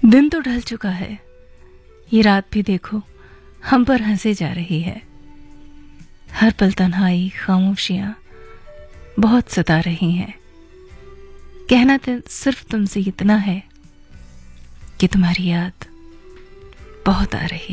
दिन तो ढल चुका है, ये रात भी देखो हम पर हंसे जा रही है। हर पल तन्हाई खामोशियां बहुत सता रही हैं। कहना तो सिर्फ तुमसे इतना है कि तुम्हारी याद बहुत आ रही है।